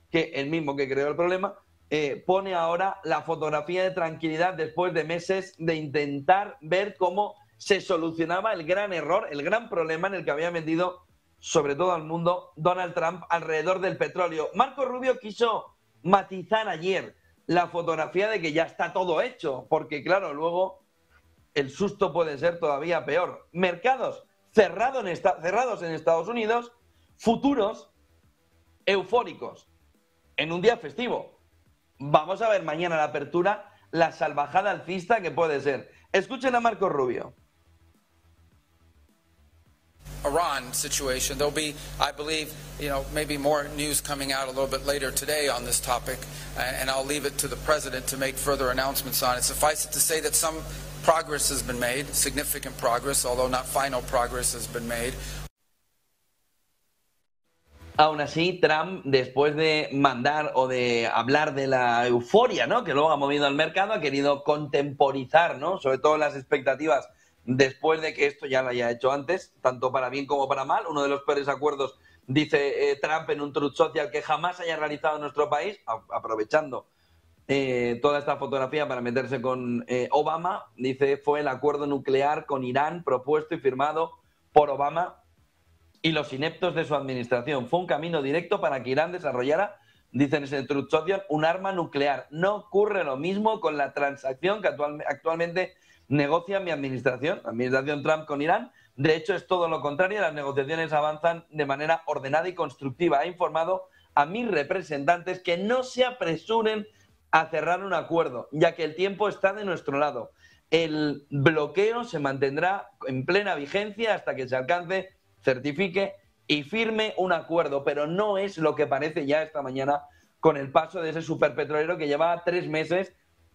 que el mismo que creó el problema, pone ahora la fotografía de tranquilidad después de meses de intentar ver cómo se solucionaba el gran error, el gran problema en el que había metido, sobre todo al mundo, Donald Trump alrededor del petróleo. Marco Rubio quiso matizar ayer la fotografía de que ya está todo hecho, porque claro, luego el susto puede ser todavía peor. Mercados cerrados en Estados Unidos, futuros eufóricos en un día festivo. Vamos a ver mañana la apertura, la salvajada alcista que puede ser. Escuchen a Marco Rubio. Iran situation. There'll be, I believe, maybe more news coming out a little bit later today on this topic, and I'll leave it to the president to make further announcements on it. Suffice it to say that some progress has been made, significant progress, although not final progress has been made. Aún así, Trump, después de mandar o de hablar de la euforia, ¿no?, que luego ha movido al mercado, ha querido contemporizar, ¿no?, sobre todo las expectativas después de que esto ya lo haya hecho antes, tanto para bien como para mal. Uno de los peores acuerdos, dice Trump en un Truth Social, que jamás haya realizado en nuestro país, aprovechando toda esta fotografía para meterse con Obama, dice, fue el acuerdo nuclear con Irán propuesto y firmado por Obama y los ineptos de su administración. Fue un camino directo para que Irán desarrollara, dicen en ese Truth Social, un arma nuclear. No ocurre lo mismo con la transacción que actualmente negocia mi administración, la administración Trump con Irán. De hecho, es todo lo contrario. Las negociaciones avanzan de manera ordenada y constructiva. Ha informado a mis representantes que no se apresuren a cerrar un acuerdo, ya que el tiempo está de nuestro lado. El bloqueo se mantendrá en plena vigencia hasta que se alcance, certifique y firme un acuerdo, pero no es lo que parece ya esta mañana con el paso de ese superpetrolero que llevaba 3 meses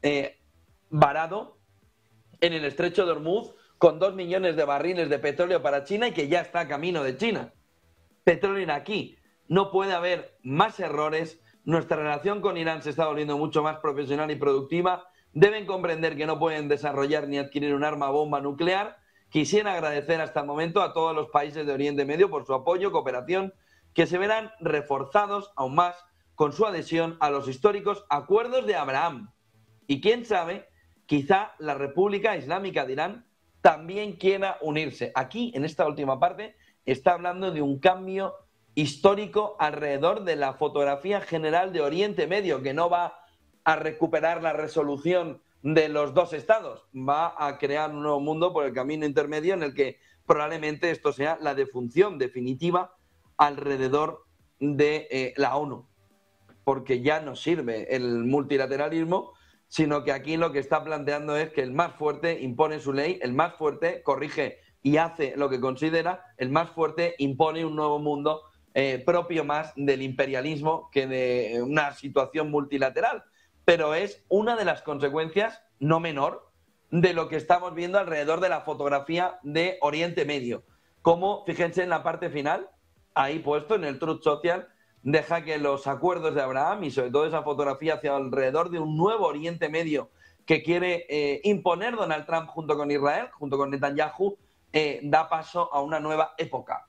varado en el estrecho de Hormuz con 2 millones de barriles de petróleo para China y que ya está a camino de China. Petróleo iraquí. No puede haber más errores. Nuestra relación con Irán se está volviendo mucho más profesional y productiva. Deben comprender que no pueden desarrollar ni adquirir un arma bomba nuclear. Quisiera agradecer hasta el momento a todos los países de Oriente Medio por su apoyo, cooperación, que se verán reforzados aún más con su adhesión a los históricos acuerdos de Abraham. Y quién sabe, quizá la República Islámica de Irán también quiera unirse. Aquí, en esta última parte, está hablando de un cambio histórico alrededor de la fotografía general de Oriente Medio, que no va a recuperar la resolución de los 2 estados, va a crear un nuevo mundo por el camino intermedio en el que probablemente esto sea la defunción definitiva alrededor de la ONU, porque ya no sirve el multilateralismo, sino que aquí lo que está planteando es que el más fuerte impone su ley, el más fuerte corrige y hace lo que considera, el más fuerte impone un nuevo mundo propio más del imperialismo que de una situación multilateral. Pero es una de las consecuencias, no menor, de lo que estamos viendo alrededor de la fotografía de Oriente Medio. Como, fíjense en la parte final, ahí puesto en el Truth Social, deja que los acuerdos de Abraham y sobre todo esa fotografía hacia alrededor de un nuevo Oriente Medio que quiere imponer Donald Trump junto con Israel, junto con Netanyahu, da paso a una nueva época.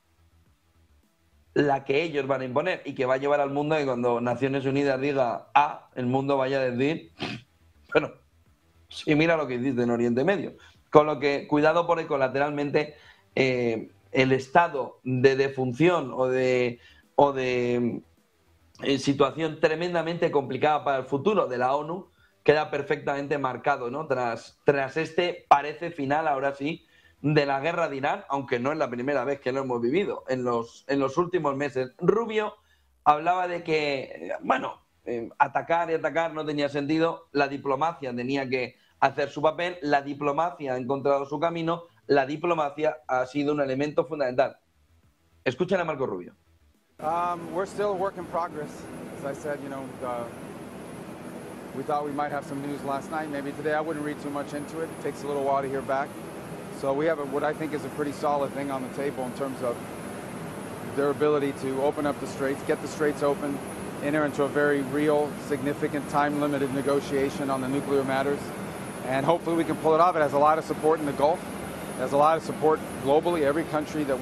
La que ellos van a imponer y que va a llevar al mundo, que cuando Naciones Unidas diga A, el mundo vaya a decir, bueno, sí, mira lo que hiciste en Oriente Medio. Con lo que, cuidado porque colateralmente el estado de defunción o de situación tremendamente complicada para el futuro de la ONU queda perfectamente marcado, ¿no? Tras este parece final, ahora sí, de la guerra de Irán, aunque no es la primera vez que lo hemos vivido en los últimos meses. Rubio hablaba de que, atacar y atacar no tenía sentido, la diplomacia tenía que hacer su papel, la diplomacia ha encontrado su camino, la diplomacia ha sido un elemento fundamental. Escuchen a Marco Rubio. We're still a work in progress. As I said, we thought we might have some news last night. Maybe today. I wouldn't read too much into it. It takes a little while to hear back. So we have what I think is a pretty solid thing on the table in terms of their ability to open up the straits, get the straits open, enter into a very real, significant, time-limited negotiation on the nuclear matters. And hopefully we can pull it off. It has a lot of support in the Gulf. It has a lot of support globally. Every country that